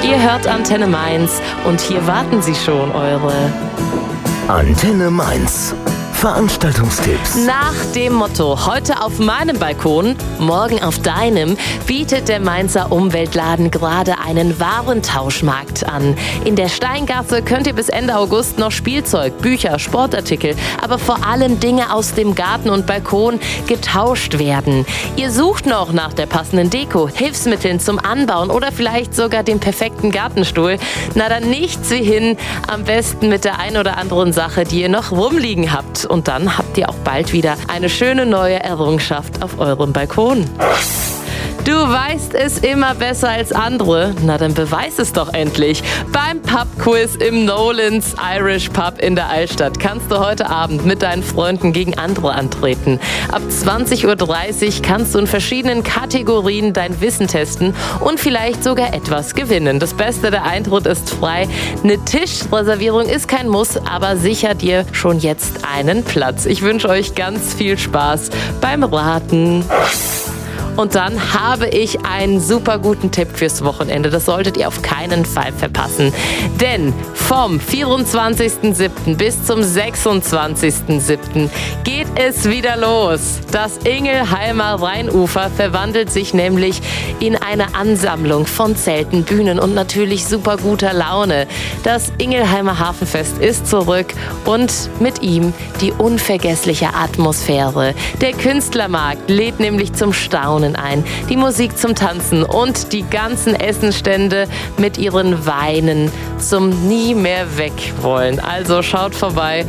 Ihr hört Antenne Mainz und hier warten sie schon, eure Antenne Mainz. Veranstaltungstipps. Nach dem Motto, heute auf meinem Balkon, morgen auf deinem, bietet der Mainzer Umweltladen gerade einen Warentauschmarkt an. In der Steingasse könnt ihr bis Ende August noch Spielzeug, Bücher, Sportartikel, aber vor allem Dinge aus dem Garten und Balkon getauscht werden. Ihr sucht noch nach der passenden Deko, Hilfsmitteln zum Anbauen oder vielleicht sogar dem perfekten Gartenstuhl. Na dann nichts wie hin, am besten mit der ein oder anderen Sache, die ihr noch rumliegen habt. Und dann habt ihr auch bald wieder eine schöne neue Errungenschaft auf eurem Balkon. Du weißt es immer besser als andere. Na, dann beweis es doch endlich. Beim Pub-Quiz im Nolan's Irish Pub in der Altstadt kannst du heute Abend mit deinen Freunden gegen andere antreten. Ab 20:30 Uhr kannst du in verschiedenen Kategorien dein Wissen testen und vielleicht sogar etwas gewinnen. Das Beste, der Eintritt ist frei. Eine Tischreservierung ist kein Muss, aber sicher dir schon jetzt einen Platz. Ich wünsche euch ganz viel Spaß beim Raten. Und dann habe ich einen super guten Tipp fürs Wochenende. Das solltet ihr auf keinen Fall verpassen. Denn vom 24.07. bis zum 26.07. geht es wieder los. Das Ingelheimer Rheinufer verwandelt sich nämlich in eine Ansammlung von Zelten, Bühnen und natürlich super guter Laune. Das Ingelheimer Hafenfest ist zurück und mit ihm die unvergessliche Atmosphäre. Der Künstlermarkt lädt nämlich zum Staunen ein, die Musik zum Tanzen und die ganzen Essenstände mit ihren Weinen zum nie mehr weg wollen. Also schaut vorbei